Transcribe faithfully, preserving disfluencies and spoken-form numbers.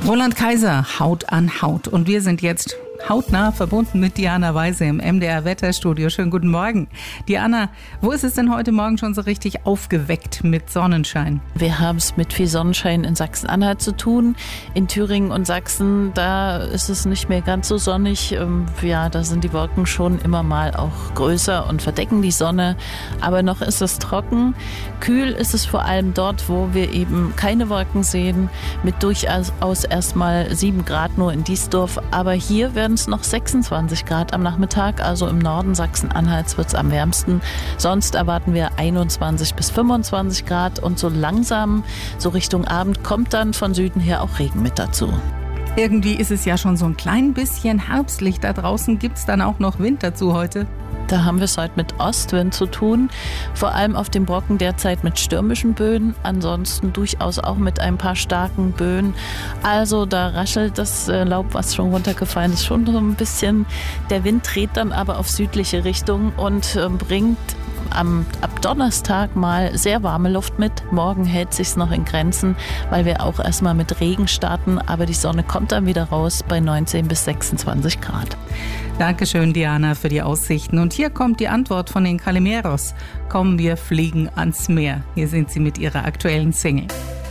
Roland Kaiser, Haut an Haut. Und wir sind jetzt hautnah verbunden mit Diana Weise im M D R-Wetterstudio. Schönen guten Morgen. Diana, wo ist es denn heute Morgen schon so richtig aufgeweckt mit Sonnenschein? Wir haben es mit viel Sonnenschein in Sachsen-Anhalt zu tun. In Thüringen und Sachsen, da ist es nicht mehr ganz so sonnig. Ja, da sind die Wolken schon immer mal auch größer und verdecken die Sonne. Aber noch ist es trocken. Kühl ist es vor allem dort, wo wir eben keine Wolken sehen. Mit durchaus erstmal sieben Grad nur in Diesdorf. Aber hier werden es noch sechsundzwanzig Grad am Nachmittag, also im Norden Sachsen-Anhalts wird es am wärmsten. Sonst erwarten wir einundzwanzig bis fünfundzwanzig Grad und so langsam, so Richtung Abend, kommt dann von Süden her auch Regen mit dazu. Irgendwie ist es ja schon so ein klein bisschen herbstlich da draußen. Gibt es dann auch noch Wind dazu heute? Da haben wir es heute mit Ostwind zu tun, vor allem auf dem Brocken derzeit mit stürmischen Böen, ansonsten durchaus auch mit ein paar starken Böen. Also da raschelt das Laub, was schon runtergefallen ist, schon so ein bisschen. Der Wind dreht dann aber auf südliche Richtung und bringt am, ab Donnerstag mal sehr warme Luft mit. Morgen hält sich's noch in Grenzen, weil wir auch erstmal mit Regen starten, aber die Sonne kommt dann wieder raus bei neunzehn bis sechsundzwanzig Grad. Dankeschön, Diana, für die Aussichten. Und hier kommt die Antwort von den Calimeros. Komm, wir fliegen ans Meer. Hier sind sie mit ihrer aktuellen Single.